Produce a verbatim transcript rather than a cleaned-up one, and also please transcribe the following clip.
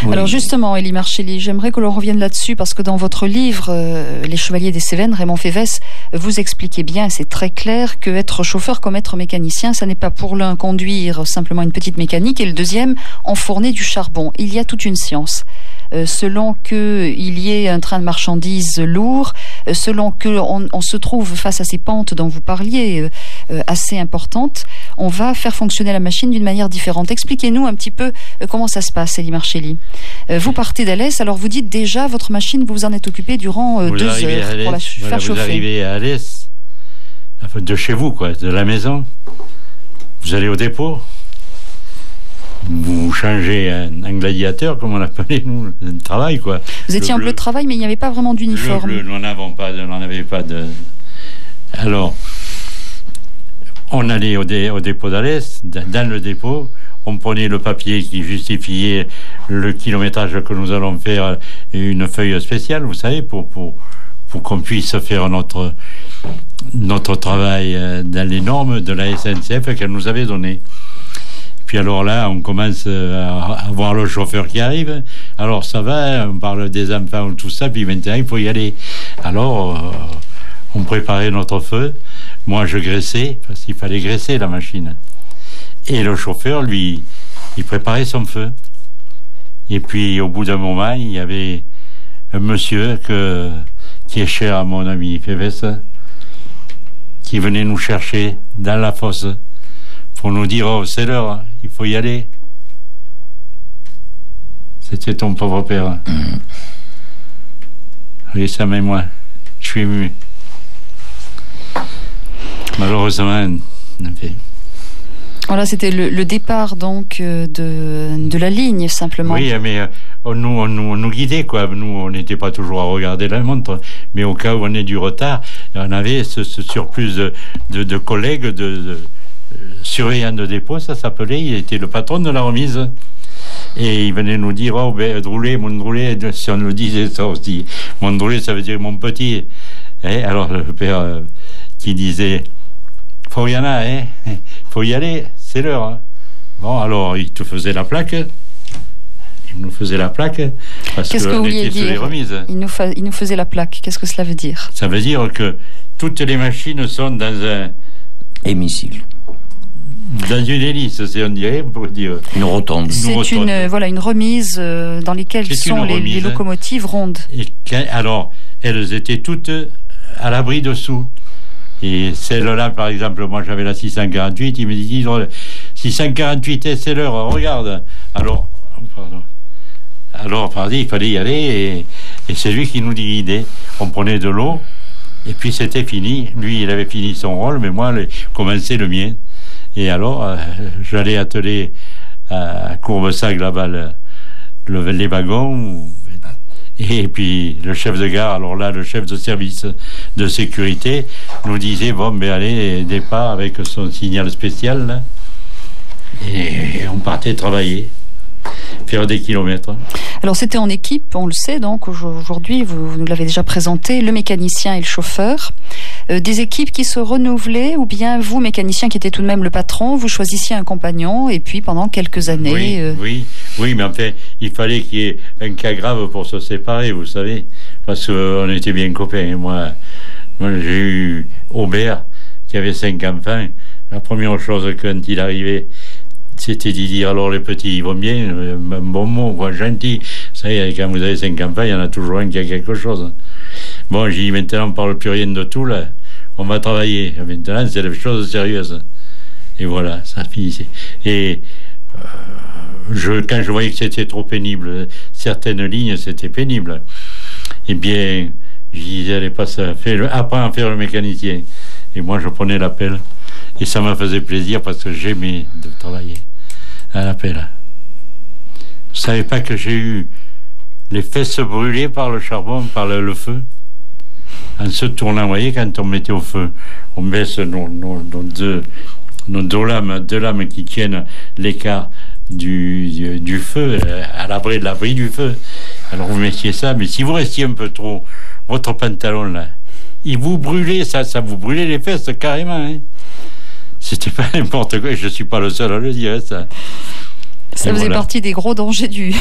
Oui. Alors justement, Élie Marchelli, j'aimerais que l'on revienne là-dessus parce que dans votre livre, euh, Les Chevaliers des Cévennes, Raymond Févès, vous expliquez bien, c'est très clair, que être chauffeur comme être mécanicien, ça n'est pas pour l'un conduire simplement une petite mécanique et le deuxième enfourner du charbon. Il y a toute une science. Euh, selon qu'il y ait un train de marchandises lourd, euh, selon qu'on on se trouve face à ces pentes dont vous parliez, euh, euh, assez importantes, on va faire fonctionner la machine d'une manière différente. Expliquez-nous un petit peu euh, comment ça se passe, Élie Marchelli. Euh, vous partez d'Alès, alors vous dites déjà, votre machine, vous vous en êtes occupé durant euh, deux heures Alès, pour la ch- voilà, faire vous chauffer. Vous arrivez à Alès, enfin, de chez vous, quoi, de la maison, vous allez au dépôt, vous changez un, un gladiateur, comme on l'appelait, nous, un travail, quoi. Vous étiez Le en bleu de travail, mais il n'y avait pas vraiment d'uniforme. Le bleu, nous n'en pas, de, n'en avait pas de... Alors, on allait au, dé, au dépôt d'Alès, dans le dépôt, on prenait le papier qui justifiait le kilométrage que nous allons faire et une feuille spéciale, vous savez, pour, pour, pour qu'on puisse faire notre, notre travail dans les normes de la S N C F qu'elle nous avait données. Puis alors là, on commence à voir le chauffeur qui arrive. Alors ça va, on parle des enfants, tout ça, puis maintenant il faut y aller. Alors, euh, on préparait notre feu. Moi, je graissais, parce qu'il fallait graisser la machine. Et le chauffeur, lui, il préparait son feu. Et puis, au bout d'un moment, il y avait un monsieur que, qui est cher à mon ami Févès, qui venait nous chercher dans la fosse pour nous dire, oh, c'est l'heure, il faut y aller. C'était ton pauvre père. Mmh. Oui, ça même moi. Je suis ému. Malheureusement, voilà, c'était le, le départ donc de, de la ligne simplement. Oui, mais euh, on, nous, on, nous, on nous guidait, quoi. Nous, on n'était pas toujours à regarder la montre, mais au cas où on est du retard, on avait ce, ce surplus de, de, de collègues, de, de surveillant de dépôt, ça s'appelait. Il était le patron de la remise. Et il venait nous dire, oh, ben, Droulet, mon Droulet, si on nous disait ça aussi. Mon Droulet, ça veut dire mon petit. Et alors, le père euh, qui disait, faut y en a, hein, faut y aller, c'est l'heure. Hein. Bon, alors, il te faisait la plaque. Il nous faisait la plaque. Parce Qu'est-ce que, que vous vouliez dire ? Il nous, fa- il nous faisait la plaque. Qu'est-ce que cela veut dire ? Ça veut dire que toutes les machines sont dans un hémicycle. Dans une hélice, c'est on dirait, pour dire. Une rotonde. C'est une, rotonde. Une, voilà, une remise euh, dans laquelle c'est sont les, remise, les locomotives rondes. Et quand, alors, elles étaient toutes à l'abri dessous. Et celle-là, par exemple, moi j'avais la six cent quarante-huit, il me dit, six cent quarante-huit, c'est l'heure, regarde. Alors, pardon. Alors, pardon, il fallait y aller, et, et c'est lui qui nous guidait. On prenait de l'eau, et puis c'était fini. Lui, il avait fini son rôle, mais moi, j'ai commencé le mien. Et alors, euh, j'allais atteler à Courbessac, là-bas, le, le, les wagons. Et puis, le chef de gare, alors là, le chef de service de sécurité, nous disait, bon, mais allez, départ avec son signal spécial, là. Et on partait travailler, faire des kilomètres. Alors, c'était en équipe, on le sait, donc aujourd'hui, vous, vous nous l'avez déjà présenté, le mécanicien et le chauffeur. Euh, des équipes qui se renouvelaient, ou bien vous, mécanicien qui était tout de même le patron, vous choisissiez un compagnon, et puis pendant quelques années... Oui, euh... oui, oui, mais enfin, il fallait qu'il y ait un cas grave pour se séparer, vous savez, parce qu'on était bien copains. Et moi, moi, j'ai eu Aubert, qui avait cinq enfants. La première chose, quand il arrivait, c'était de dire, alors les petits, ils vont bien, un bon mot, quoi, gentil. Vous savez, quand vous avez cinq enfants, il y en a toujours un qui a quelque chose. Bon, j'ai dit, maintenant, on ne parle plus rien de tout, là. On va travailler. Maintenant, c'est des choses sérieuses. Et voilà, ça finissait. Et euh, je, quand je voyais que c'était trop pénible, certaines lignes, c'était pénible. Eh bien, je disais, allez, passe, fais le, apprends à faire le mécanicien. Et moi, je prenais l'appel. Et ça me faisait plaisir parce que j'aimais de travailler à l'appel. Vous savez pas que j'ai eu les fesses brûlées par le charbon, par le, le feu, en se tournant. Vous voyez, quand on mettait au feu, on baisse nos, nos, nos, deux, nos deux lames, deux lames qui tiennent l'écart du, du, du feu, à l'abri de l'abri du feu. Alors vous mettiez ça, mais si vous restiez un peu trop, votre pantalon là, il vous brûlait, ça, ça vous brûlait les fesses carrément. Hein. C'était pas n'importe quoi, je suis pas le seul à le dire, ça. Ça faisait voilà. partie des gros dangers du,